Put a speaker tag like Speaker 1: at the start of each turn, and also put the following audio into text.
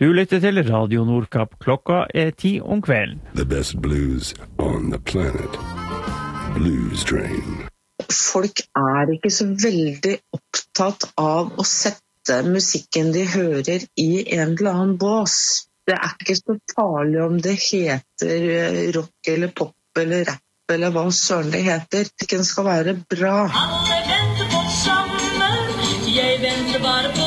Speaker 1: Du lytter til Radio Nordkapp. Klokka 10 om kvelden.
Speaker 2: The best blues on the planet. Blues Train.
Speaker 3: Folk ikke så veldig opptatt av å sette musikken de hører i en eller annen bås. Det ikke så farlig om det heter rock eller pop eller rap eller hva søren det heter. Musikken skal være bra.
Speaker 4: Alle venter på sommer, jeg venter bare på